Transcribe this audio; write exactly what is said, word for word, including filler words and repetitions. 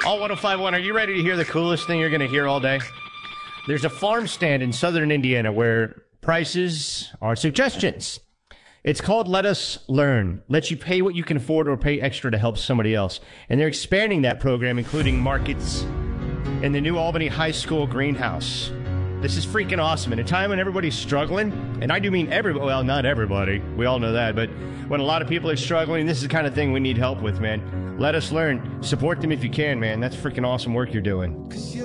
All one oh five point one, are you ready to hear the coolest thing you're going to hear all day? There's a farm stand in southern Indiana where prices are suggestions. It's called Let Us Learn. Lets you pay what you can afford or pay extra to help somebody else. And they're expanding that program, including markets in the new Albany High School greenhouse. This is freaking awesome. In a time when everybody's struggling, and I do mean everybody, well, not everybody. We all know that. But when a lot of people are struggling, this is the kind of thing we need help with, man. Let Us Learn. Support them if you can, man. That's freaking awesome work you're doing.